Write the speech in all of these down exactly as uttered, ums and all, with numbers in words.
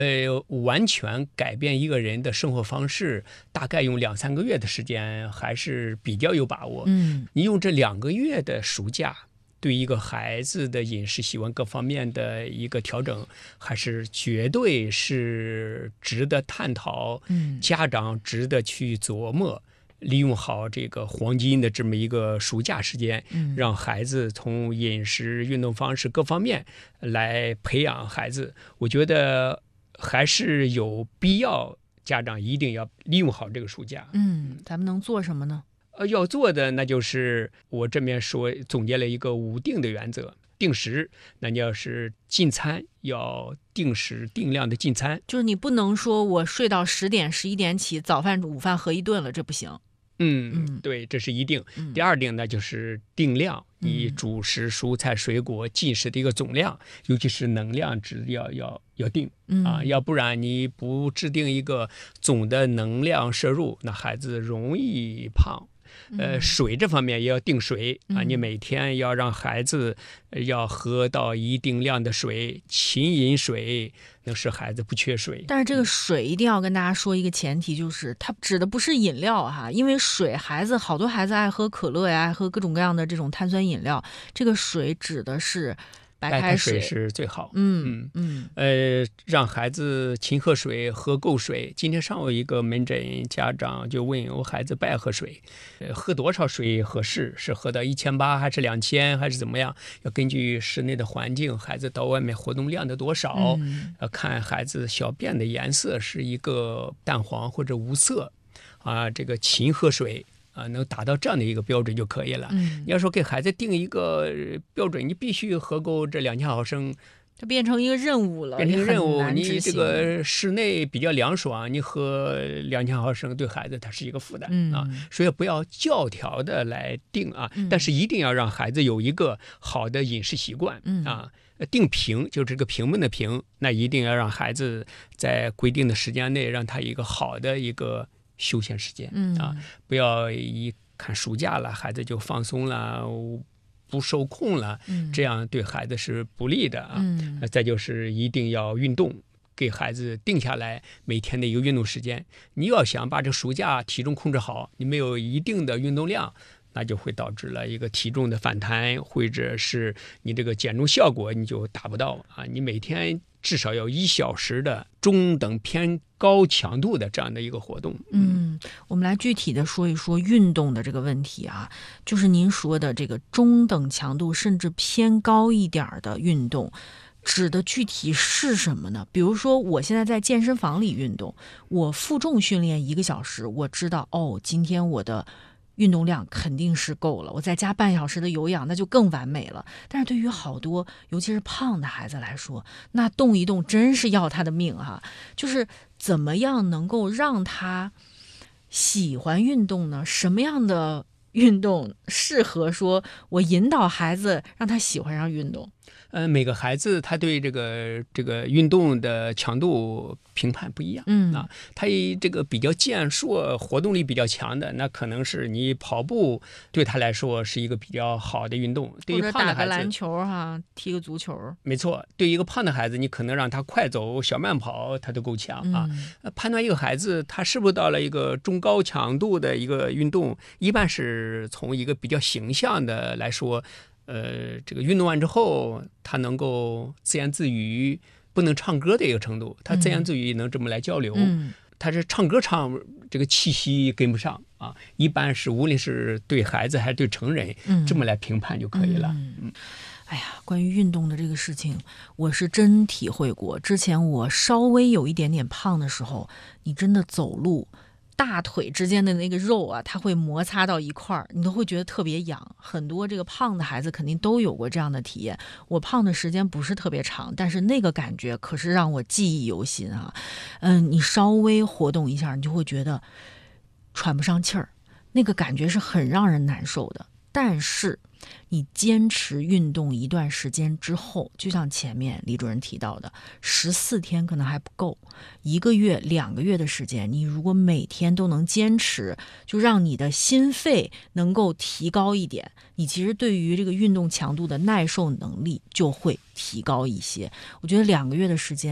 呃，完全改变一个人的生活方式，大概用两三个月的时间还是比较有把握。 嗯， 你用这两个月的暑假，对一个孩子的饮食习惯各方面的一个调整，还是绝对是值得探讨。 嗯， 家长值得去琢磨。利用好这个黄金的这么一个暑假时间， 嗯， 让孩子从饮食、运动方式各方面来培养孩子，我觉得还是有必要，家长一定要利用好这个暑假。 嗯，咱们能做什么呢？ 呃，要做的那就是我这边说总结了一个五定的原则。定时，那你要是进餐要定时定量的进餐， 就是你不能说我睡到十点十一点起，早饭午饭合一顿了，这不行。 嗯， 嗯对，这是一定。 嗯第二定呢，就是定量， 嗯你主食、蔬菜、水果进食的一个总量，尤其是能量值要要要定嗯啊，要不然你不制定一个总的能量摄入，那孩子容易胖。呃， 嗯水这方面也要定水啊， 嗯你每天要让孩子呃要喝到一定量的水，勤饮水，能使孩子不缺水。 但是这个水一定要跟大家说一个前提，就是它指的不是饮料哈，因为水孩子好多孩子爱喝可乐呀，爱喝各种各样的这种碳酸饮料，这个水指的是白白开水。 开水是最好。 嗯嗯呃，让孩子勤喝水，喝够水。今天上午一个门诊家长就问我孩子不爱喝水，呃，喝多少水合适？是喝到一千八还是两千还是怎么样？要根据室内的环境，孩子到外面活动量的多少， 嗯要看孩子小便的颜色是一个淡黄或者无色，啊，这个勤喝水。啊，能达到这样的一个标准就可以了。 嗯， 你要说给孩子定一个标准，你必须喝够这两千毫升， 它变成一个任务了， 变成也很任务。你这难执行。 个室内比较凉爽，你喝两千毫升对孩子他是一个负担、 嗯啊，所以不要教条的来定啊， 嗯但是一定要让孩子有一个好的饮食习惯、 嗯啊。定评就是这个评论的评，那一定要让孩子在规定的时间内，让他一个好的一个休闲时间、 嗯啊，不要一看暑假了，孩子就放松了。不受控了， 嗯这样对孩子是不利的啊。 嗯呃再就是一定要运动，给孩子定下来每天的一个运动时间。你要想把这暑假体重控制好，你没有一定的运动量，那就会导致了一个体重的反弹，或者是你这个减重效果你就达不到啊。你每天至少要一小时的中等偏高强度的这样的一个活动。 嗯，我们来具体的说一说运动的这个问题啊，就是您说的这个中等强度甚至偏高一点儿的运动，指的具体是什么呢？比如说我现在在健身房里运动，我负重训练一个小时，我知道哦，今天我的运动量肯定是够了，我再加半小时的有氧，那就更完美了。但是对于好多尤其是胖的孩子来说，那动一动真是要他的命哈、就是怎么样能够让他喜欢运动呢？什么样的运动适合说我引导孩子让他喜欢上运动？ 呃，每个孩子他对这个这个运动的强度评判不一样， 嗯啊，他这个比较健硕、活动力比较强的，那可能是你跑步对他来说是一个比较好的运动。对于或者胖的孩子， 打个篮球哈，踢个足球。 没错，对于一个胖的孩子，你可能让他快走、小慢跑，他都够呛啊。 嗯呃判断一个孩子他是不是到了一个中高强度的一个运动，一般是从一个比较形象的来说。呃，这个运动完之后，他能够自言自语，不能唱歌的一个程度，他自言自语能这么来交流。 嗯他是唱歌唱这个气息跟不上啊，一般是无论是对孩子还是对成人， 嗯这么来评判就可以了。 嗯哎呀，关于运动的这个事情，我是真体会过。之前我稍微有一点点胖的时候，你真的走路，大腿之间的那个肉啊，它会摩擦到一块儿，你都会觉得特别痒。很多这个胖的孩子肯定都有过这样的体验。我胖的时间不是特别长，但是那个感觉可是让我记忆犹新啊。嗯，你稍微活动一下，你就会觉得喘不上气儿，那个感觉是很让人难受的。但是你坚持运动一段时间之后，就像前面李主任提到的，十四天可能还不够，一个月、两个月的时间，你如果每天都能坚持，就让你的心肺能够提高一点，你其实对于这个运动强度的耐受能力就会提高一些。我觉得两个月的时间，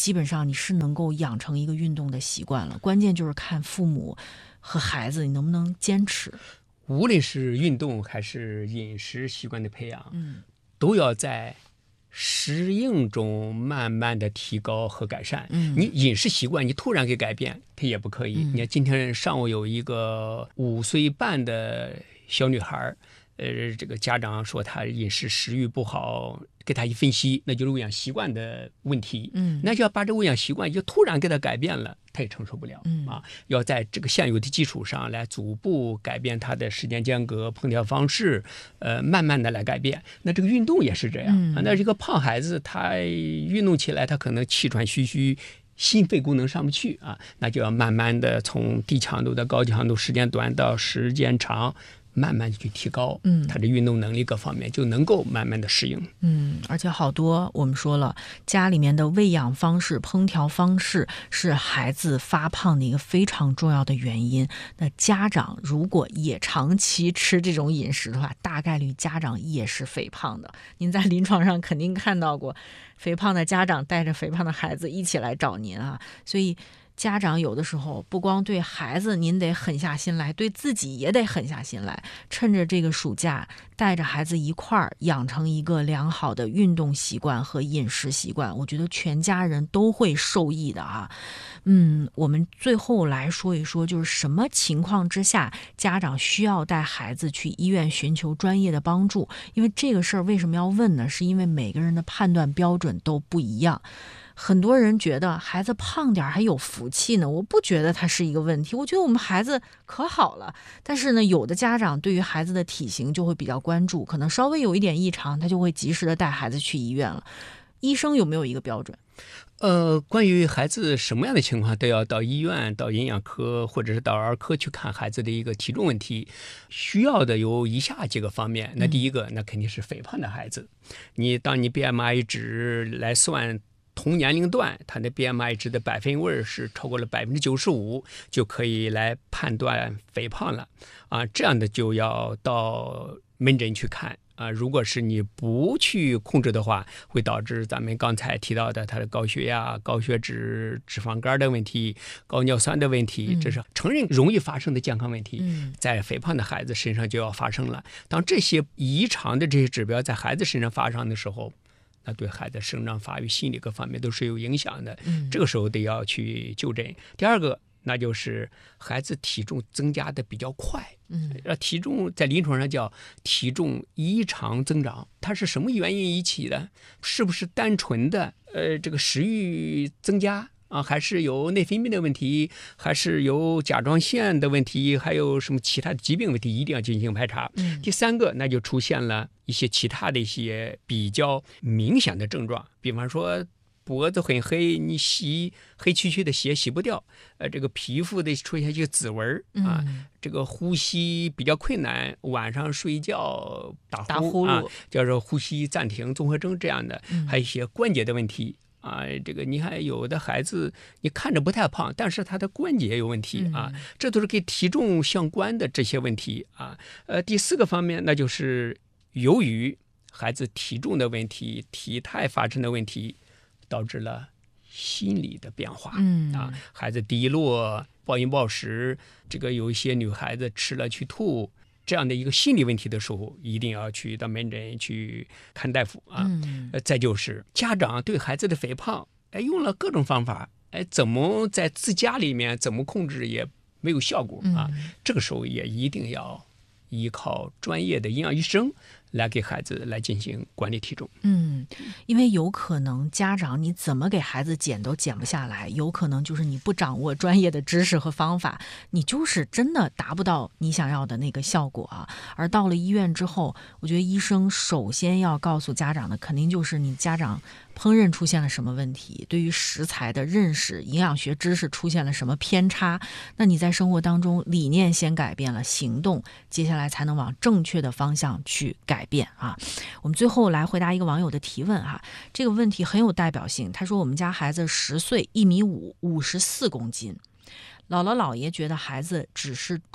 基本上你是能够养成一个运动的习惯了。关键就是看父母和孩子你能不能坚持。 无论是运动还是饮食习惯的培养， 嗯， 都要在适应中慢慢的提高和改善。 嗯， 你饮食习惯你突然给改变，它也不可以。 嗯、 你看今天上午有一个五岁半的小女孩，呃，这个家长说她饮食食欲不好，给她一分析，那就是喂养习惯的问题。 嗯， 那就要把这喂养习惯就突然给她改变了，她也承受不了。 嗯啊，要在这个现有的基础上来逐步改变她的时间间隔、烹调方式，呃，慢慢的来改变。那这个运动也是这样。 嗯、 啊，那这个胖孩子他运动起来，他可能气喘吁吁。心肺功能上不去啊，那就要慢慢的从低强度到高强度，时间短到时间长，慢慢去提高， 嗯， 他的运动能力各方面就能够慢慢的适应。 嗯，而且好多我们说了，家里面的喂养方式、烹调方式是孩子发胖的一个非常重要的原因。那家长如果也长期吃这种饮食的话，大概率家长也是肥胖的。您在临床上肯定看到过肥胖的家长带着肥胖的孩子一起来找您啊，所以家长有的时候不光对孩子您得狠下心来，对自己也得狠下心来，趁着这个暑假带着孩子一块儿养成一个良好的运动习惯和饮食习惯，我觉得全家人都会受益的啊。嗯，我们最后来说一说，就是什么情况之下家长需要带孩子去医院寻求专业的帮助。因为这个事儿为什么要问呢？是因为每个人的判断标准都不一样。很多人觉得孩子胖点还有福气呢，我不觉得它是一个问题，我觉得我们孩子可好了。但是呢，有的家长对于孩子的体型就会比较关注，可能稍微有一点异常，他就会及时的带孩子去医院了。医生有没有一个标准？ 呃，关于孩子什么样的情况都要到医院、到营养科或者是到儿科去看孩子的一个体重问题，需要的有以下几个方面。那第一个，那肯定是肥胖的孩子，你当你 B M I 值来算。同年龄段，他的 B M I 值的百分位是超过了百分之九十五，就可以来判断肥胖了啊。这样的就要到门诊去看啊。如果是你不去控制的话，会导致咱们刚才提到的他的高血压、高血脂、脂肪肝的问题、高尿酸的问题，这是成人容易发生的健康问题，在肥胖的孩子身上就要发生了。当这些异常的这些指标在孩子身上发生的时候，那对孩子生长发育、心理各方面都是有影响的， 嗯、 这个时候得要去就诊。第二个，那就是孩子体重增加的比较快， 嗯， 体重在临床上叫体重异常增长，它是什么原因引起的？是不是单纯的呃这个食欲增加？啊，还是有内分泌的问题，还是有甲状腺的问题，还有什么其他的疾病问题，一定要进行排查。 嗯、 第三个，那就出现了一些其他的一些比较明显的症状，比方说脖子很黑，你洗黑黢黢的鞋洗不掉，呃，这个皮肤的出现一些紫纹啊， 嗯、 这个呼吸比较困难，晚上睡觉打呼, 打呼噜、 啊，叫做呼吸暂停综合征这样的， 嗯、 还有一些关节的问题。啊，这个你看有的孩子你看着不太胖，但是他的关节有问题啊， 嗯、 这都是跟体重相关的这些问题啊。呃，第四个方面，那就是由于孩子体重的问题、体态发生的问题，导致了心理的变化。 嗯啊，孩子低落、暴饮暴食，这个有一些女孩子吃了去吐。这样的一个心理问题的时候，一定要去到门诊去看大夫啊。 嗯、 呃，再就是家长对孩子的肥胖，哎，用了各种方法，哎，怎么在自家里面怎么控制也没有效果啊。 嗯、 这个时候也一定要依靠专业的营养医生来给孩子来进行管理体重。 嗯，因为有可能家长你怎么给孩子减都减不下来，有可能就是你不掌握专业的知识和方法，你就是真的达不到你想要的那个效果啊。而到了医院之后，我觉得医生首先要告诉家长的，肯定就是你家长烹饪出现了什么问题，对于食材的认识、营养学知识出现了什么偏差，那你在生活当中理念先改变了，行动接下来才能往正确的方向去改变啊。我们最后来回答一个网友的提问哈，这个问题很有代表性。他说我们家孩子十岁，一米五，五十四公斤，姥姥姥爷觉得孩子只是壮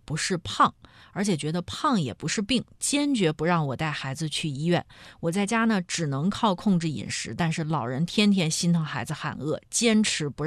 不是胖，而且觉得胖也不是病，坚决不让我带孩子去医院。我在家呢只能靠控制饮食，但是老人天天心疼孩子喊饿，坚持不让